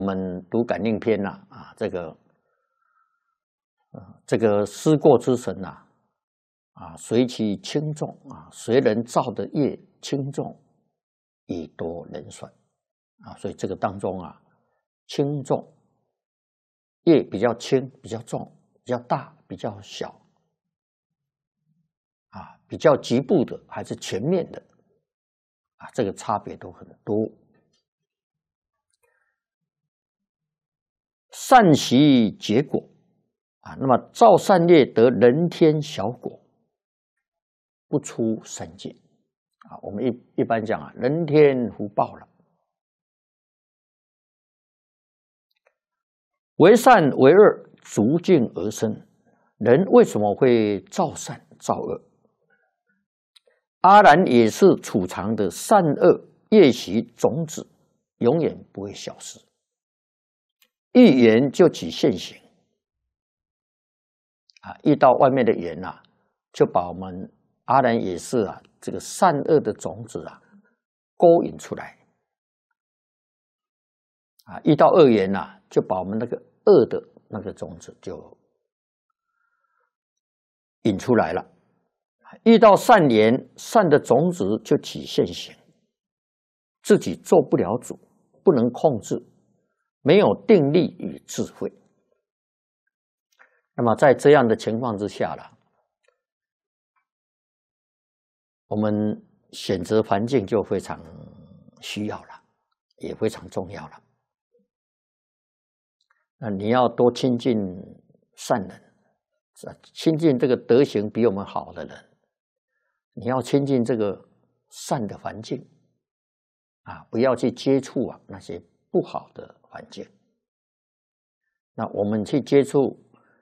我们读感应篇呐，这个思过之神呐，随其轻重随人造的业轻重，以多人算所以这个当中轻重业比较轻，比较重，比较大，比较小比较局部的还是全面的这个差别都很多。善习结果那么造善业得人天小果，不出三界我们一般讲人天福报了。为善为恶，逐境而生。人为什么会造善造恶？阿难也是储藏的善恶业习种子，永远不会消失。一缘就起现行遇到外面的缘就把我们阿难也是这个善恶的种子勾引出来遇到恶缘就把我们那个恶的那个种子就引出来了。遇到善缘，善的种子就起现行，自己做不了主，不能控制，没有定力与智慧。那么在这样的情况之下我们选择环境就非常需要了，也非常重要了。那你要多亲近善人，亲近这个德行比我们好的人，你要亲近这个善的环境不要去接触那些不好的环境。那我们去接触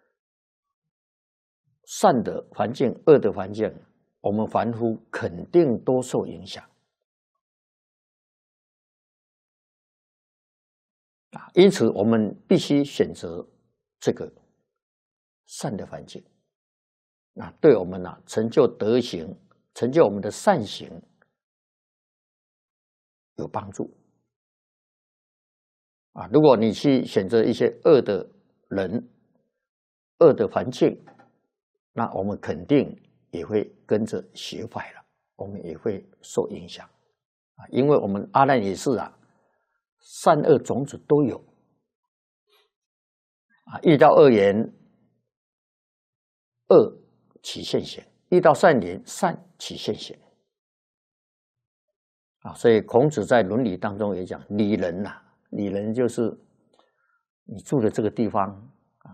善的环境、恶的环境，我们凡夫肯定都受影响因此我们必须选择这个善的环境对我们成就德行，成就我们的善行有帮助如果你去选择一些恶的人、恶的环境，那我们肯定也会跟着学坏了，我们也会受影响因为我们阿难也是善恶种子都有遇到恶缘，恶起现行；遇到善缘，善起现行所以孔子在伦理当中也讲礼仁礼仁就是你住的这个地方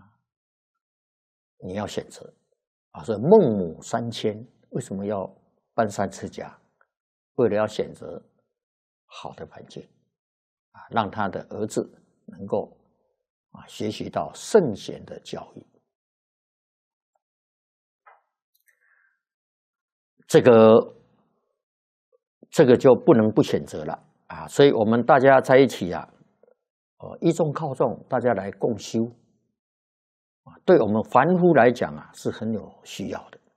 你要选择所以孟母三迁为什么要搬山持家？为了要选择好的环境让他的儿子能够学习到圣贤的教育。这个就不能不选择了所以我们大家在一起依众靠众，大家来共修对我们凡夫来讲是很有需要的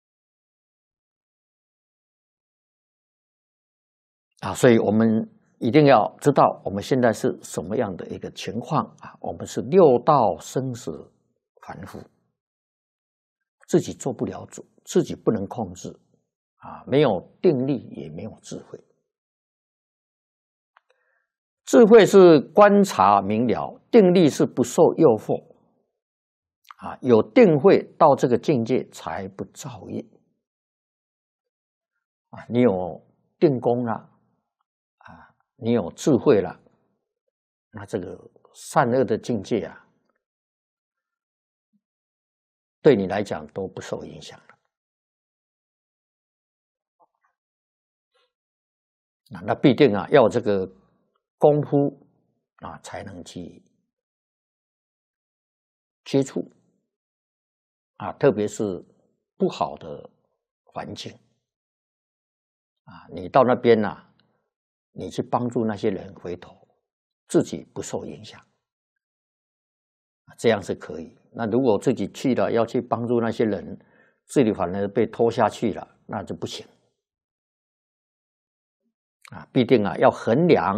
所以我们一定要知道我们现在是什么样的一个情况我们是六道生死凡夫，自己做不了主，自己不能控制没有定力，也没有智慧。智慧是观察明了，定力是不受诱惑有定慧到这个境界才不造业你有定功了你有智慧了，那这个善恶的境界对你来讲都不受影响了那必定要这个功夫才能去接触特别是不好的环境你到那边你去帮助那些人回头，自己不受影响这样是可以。那如果自己去了要去帮助那些人，自己反而被拖下去了，那就不行必定要衡量